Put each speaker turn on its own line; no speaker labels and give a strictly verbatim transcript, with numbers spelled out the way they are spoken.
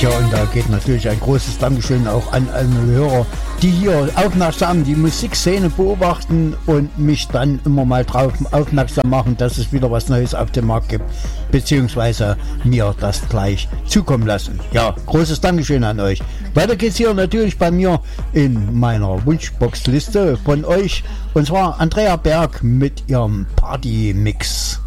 Ja, und da geht natürlich ein großes Dankeschön auch an alle Hörer, die hier aufmerksam die Musikszene beobachten und mich dann immer mal drauf aufmerksam machen, dass es wieder was Neues auf dem Markt gibt, beziehungsweise mir das gleich zukommen lassen. Ja, großes Dankeschön an euch. Weiter geht's hier natürlich bei mir in meiner Wunschbox-Liste von euch, und zwar Andrea Berg mit ihrem Party-Mix.